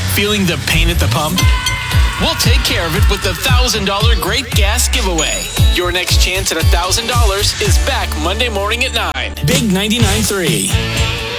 Feeling the pain at the pump? We'll take care of it with the $1,000 Great Gas Giveaway. Your next chance at $1,000 is back Monday morning at 9. Big 99.3.